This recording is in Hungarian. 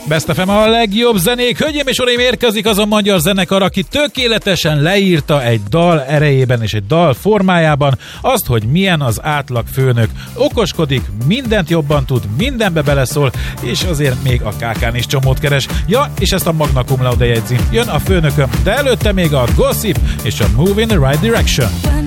Best FM a legjobb zenék. Hölgyeim és uraim, érkezik az a magyar zenekar, aki tökéletesen leírta egy dal erejében és egy dal formájában azt, hogy milyen az átlag főnök. Okoskodik, mindent jobban tud, mindenbe beleszól, és azért még a kákán is csomót keres. Ja, és ezt a Magna Cum Laude jegyzi. Jön a főnököm, de előtte még a Gossip és a Move in the Right Direction.